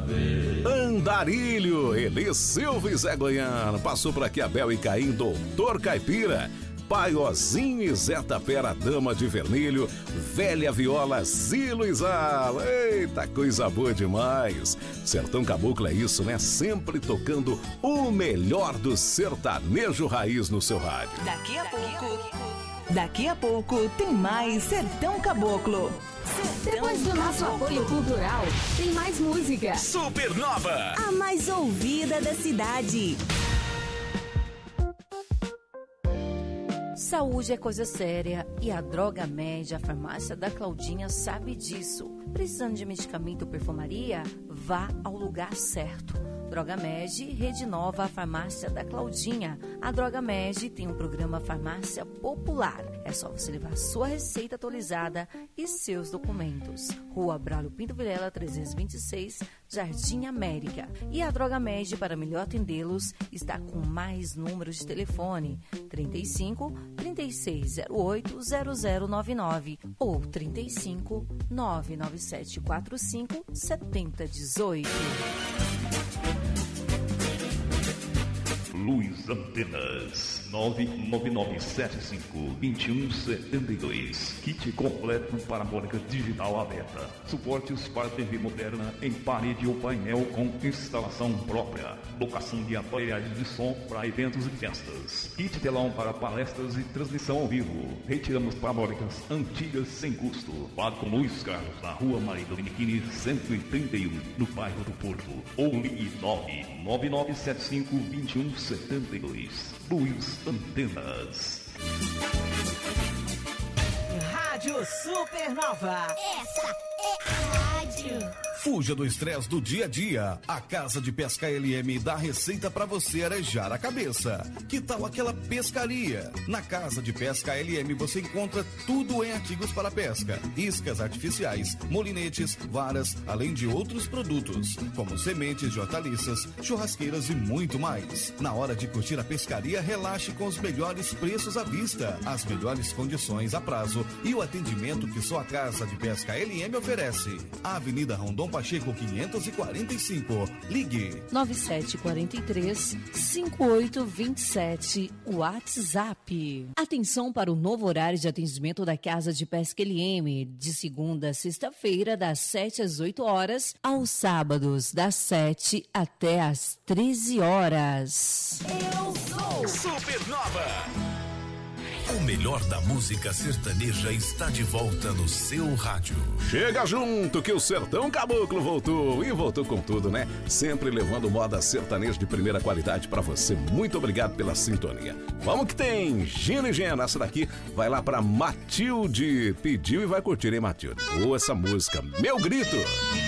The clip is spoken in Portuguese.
Andarilho, Eli Silva e Zé Goiano. Passou por aqui Abel e Caim, Doutor Caipira, Paiozinho e Zé Tapera, Dama de Vermelho, Velha Viola, Zilo e Zala. Eita, coisa boa demais. Sertão Caboclo é isso, né? Sempre tocando o melhor do sertanejo raiz no seu rádio. Daqui a pouco tem mais Sertão Caboclo. Depois do nosso apoio cultural, tem mais música. Supernova, a mais ouvida da cidade. Saúde é coisa séria e a Droga Med, a farmácia da Claudinha, sabe disso. Precisando de medicamento ou perfumaria? Vá ao lugar certo. Droga Med, Rede Nova, a farmácia da Claudinha. A Droga Med tem um programa Farmácia Popular. É só você levar sua receita atualizada e seus documentos. Rua Braulio Pinto Vilela, 326, Jardim América. E a Droga Med, para melhor atendê-los, está com mais números de telefone: 35 3608 0099 ou 35 99745 7018. Luz Antenas 99975-2172. Kit completo parabólica digital aberta. Suportes para TV moderna em parede ou painel com instalação própria. Locação de aparelhagens de som para eventos e festas. Kit telão para palestras e transmissão ao vivo. Retiramos parabólicas antigas sem custo. Fale com Luiz Carlos na Rua Maria Dominiquini 131, no bairro do Porto. Ou ligue 99975-2172. Luz Antenas. Rádio Supernova. Essa é a rádio. Fuja do estresse do dia a dia. A Casa de Pesca LM dá receita para você arejar a cabeça. Que tal aquela pescaria? Na Casa de Pesca LM você encontra tudo em artigos para pesca: iscas artificiais, molinetes, varas, além de outros produtos, como sementes de hortaliças, churrasqueiras e muito mais. Na hora de curtir a pescaria, relaxe com os melhores preços à vista, as melhores condições a prazo e o atendimento que só a Casa de Pesca LM oferece. A Avenida Rondon Pacheco 545. Ligue 9743-5827. WhatsApp. Atenção para o novo horário de atendimento da Casa de Pesca LM, de segunda a sexta-feira, das 7 às 8 horas, aos sábados, das 7 até às 13 horas. Eu sou Supernova. O melhor da música sertaneja está de volta no seu rádio. Chega junto que o Sertão Caboclo voltou, e voltou com tudo, né? Sempre levando moda sertaneja de primeira qualidade pra você. Muito obrigado pela sintonia. Vamos que tem Gina e Gena. Essa daqui vai lá pra Matilde. Pediu e vai curtir, hein, Matilde? Ou essa música, Meu Grito.